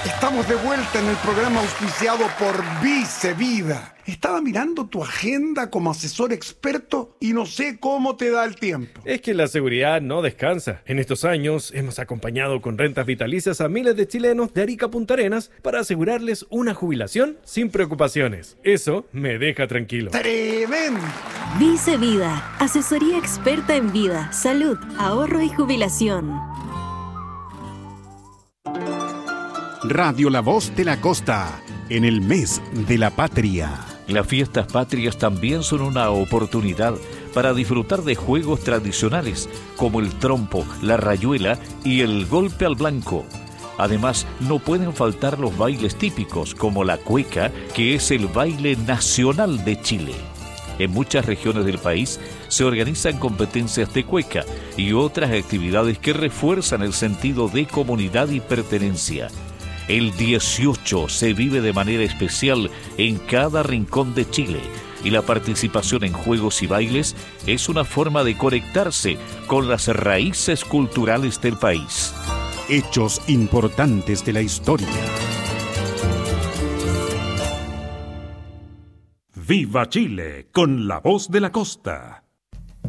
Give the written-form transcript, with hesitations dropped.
Estamos de vuelta en el programa auspiciado por Vice Vida. Estaba mirando tu agenda como asesor experto y no sé cómo te da el tiempo. Es que la seguridad no descansa. En estos años hemos acompañado con rentas vitalicias a miles de chilenos de Arica a Punta Arenas para asegurarles una jubilación sin preocupaciones. Eso me deja tranquilo. ¡Tremendo! Vice Vida, asesoría experta en vida, salud, ahorro y jubilación. Radio La Voz de la Costa, en el mes de la patria. Las fiestas patrias también son una oportunidad para disfrutar de juegos tradicionales como el trompo, la rayuela y el golpe al blanco. Además, no pueden faltar los bailes típicos como la cueca, que es el baile nacional de Chile. En muchas regiones del país se organizan competencias de cueca y otras actividades que refuerzan el sentido de comunidad y pertenencia. El 18 se vive de manera especial en cada rincón de Chile y la participación en juegos y bailes es una forma de conectarse con las raíces culturales del país. Hechos importantes de la historia. Viva Chile con La Voz de la Costa.